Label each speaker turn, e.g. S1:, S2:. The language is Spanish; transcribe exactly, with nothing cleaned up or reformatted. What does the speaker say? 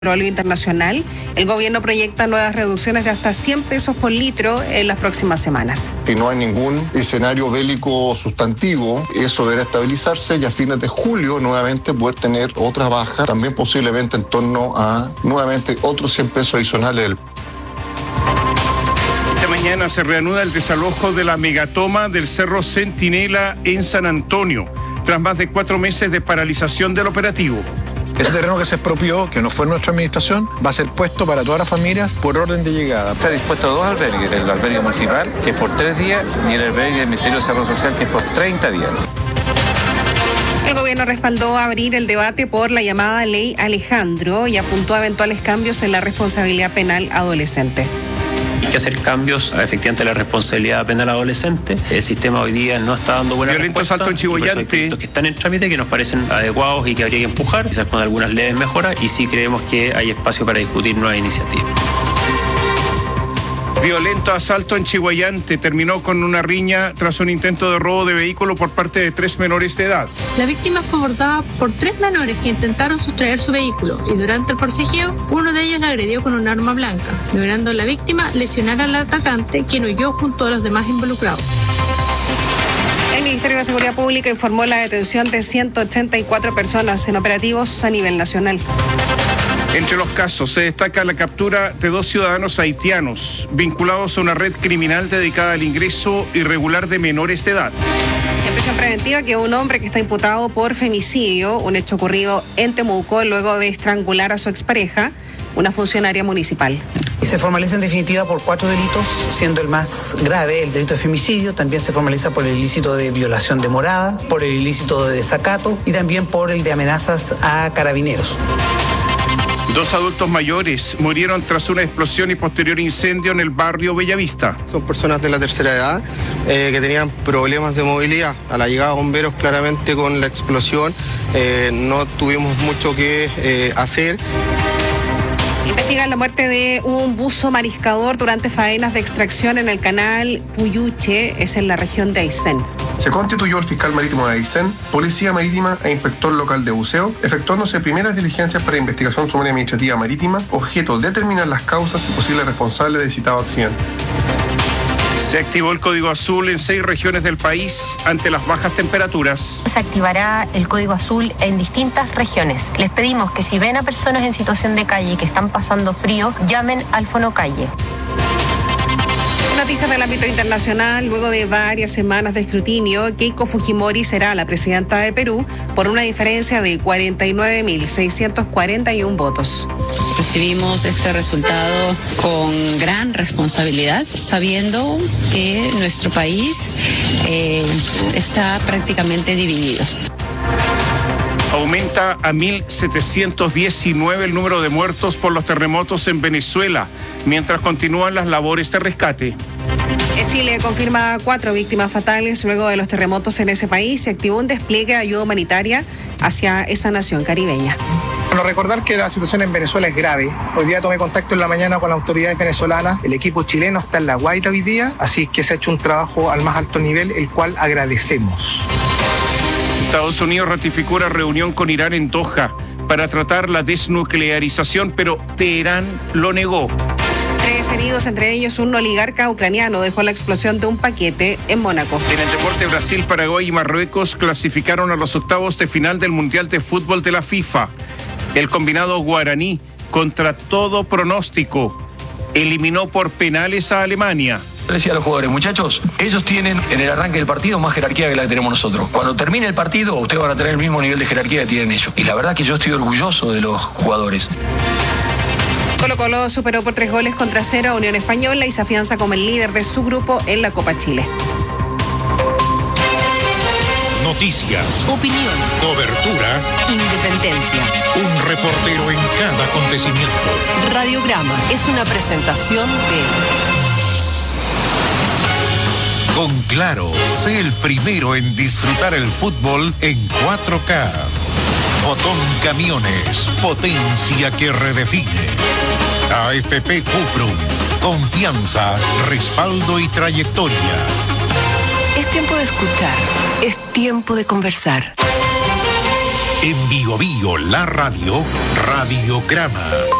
S1: petróleo internacional. El gobierno proyecta nuevas reducciones de hasta cien pesos por litro en las próximas semanas.
S2: Si no hay ningún escenario bélico sustantivo, eso deberá estabilizarse y a fines de julio nuevamente poder tener otra baja, también posiblemente en torno a nuevamente otros cien pesos adicionales.
S3: Esta mañana se reanuda el desalojo de la megatoma del Cerro Centinela en San Antonio, tras más de cuatro meses de paralización del operativo.
S4: Ese terreno que se expropió, que no fue nuestra administración, va a ser puesto para todas las familias por orden de llegada.
S5: Se ha dispuesto dos albergues, el albergue municipal, que es por tres días, y el albergue del Ministerio de Desarrollo Social, que es por treinta días.
S1: El gobierno respaldó abrir el debate por la llamada Ley Alejandro y apuntó a eventuales cambios en la responsabilidad penal adolescente.
S6: Hay que hacer cambios efectivamente a la responsabilidad penal adolescente. El sistema hoy día no está dando buena
S3: Violento
S6: respuesta.
S3: Salto en Chihuayante.
S6: Que están en trámite, que nos parecen adecuados y que habría que empujar, quizás con algunas leves mejoras, y sí creemos que hay espacio para discutir nuevas iniciativas.
S3: Violento asalto en Chihuayante terminó con una riña tras un intento de robo de vehículo por parte de tres menores de edad.
S7: La víctima fue abordada por tres menores que intentaron sustraer su vehículo y durante el forcejeo uno de ellos la agredió con un arma blanca, logrando la víctima lesionar al atacante, quien huyó junto a los demás involucrados.
S1: El Ministerio de Seguridad Pública informó la detención de ciento ochenta y cuatro personas en operativos a nivel nacional.
S3: Entre los casos se destaca la captura de dos ciudadanos haitianos vinculados a una red criminal dedicada al ingreso irregular de menores de edad.
S1: En prisión preventiva quedó un hombre que está imputado por femicidio, un hecho ocurrido en Temuco luego de estrangular a su expareja, una funcionaria municipal.
S8: Y se formaliza en definitiva por cuatro delitos, siendo el más grave el delito de femicidio, también se formaliza por el ilícito de violación de morada, por el ilícito de desacato y también por el de amenazas a carabineros.
S3: Dos adultos mayores murieron tras una explosión y posterior incendio en el barrio Bellavista.
S9: Son personas de la tercera edad eh, que tenían problemas de movilidad. A la llegada de bomberos, claramente con la explosión, eh, no tuvimos mucho que eh, hacer.
S1: Investigan la muerte de un buzo mariscador durante faenas de extracción en el canal Puyuche, es en la región de Aysén.
S10: Se constituyó el fiscal marítimo de Aysén, policía marítima e inspector local de buceo, efectuándose primeras diligencias para investigación sumaria administrativa marítima, objeto de determinar las causas y posibles responsables del citado accidente.
S3: Se activó el código azul en seis regiones del país ante las bajas temperaturas.
S11: Se activará el código azul en distintas regiones. Les pedimos que si ven a personas en situación de calle que están pasando frío, llamen al Fonocalle.
S1: Noticias del ámbito internacional. Luego de varias semanas de escrutinio, Keiko Fujimori será la presidenta de Perú por una diferencia de cuarenta y nueve mil seiscientos cuarenta y uno votos.
S12: Recibimos este resultado con gran responsabilidad, sabiendo que nuestro país eh, está prácticamente dividido.
S3: Aumenta a mil setecientos diecinueve el número de muertos por los terremotos en Venezuela, mientras continúan las labores de rescate.
S1: Chile confirma cuatro víctimas fatales luego de los terremotos en ese país. Se activó un despliegue de ayuda humanitaria hacia esa nación caribeña.
S13: Bueno, recordar que la situación en Venezuela es grave. Hoy día tomé contacto en la mañana con las autoridades venezolanas. El equipo chileno está en La Guaira hoy día, así que se ha hecho un trabajo al más alto nivel, el cual agradecemos.
S3: Estados Unidos ratificó una reunión con Irán en Doha para tratar la desnuclearización, pero Teherán lo negó.
S1: Tres heridos, entre ellos un oligarca ucraniano, dejó la explosión de un paquete en Mónaco.
S3: En el deporte, Brasil, Paraguay y Marruecos clasificaron a los octavos de final del Mundial de Fútbol de la FIFA. El combinado guaraní, contra todo pronóstico, eliminó por penales a Alemania.
S14: Le decía a los jugadores, muchachos, ellos tienen en el arranque del partido más jerarquía que la que tenemos nosotros. Cuando termine el partido, ustedes van a tener el mismo nivel de jerarquía que tienen ellos. Y la verdad que yo estoy orgulloso de los jugadores.
S1: Colo Colo superó por tres goles contra cero a Unión Española y se afianza como el líder de su grupo en la Copa Chile.
S15: Noticias,
S16: opinión,
S15: cobertura,
S16: independencia.
S15: Un reportero en cada acontecimiento.
S16: Radiograma es una presentación de...
S15: Con Claro, sé el primero en disfrutar el fútbol en cuatro K. Fotón Camiones, potencia que redefine. A F P Cuprum, confianza, respaldo y trayectoria.
S16: Es tiempo de escuchar, es tiempo de conversar.
S15: En Bio Bio, la radio, Radiograma.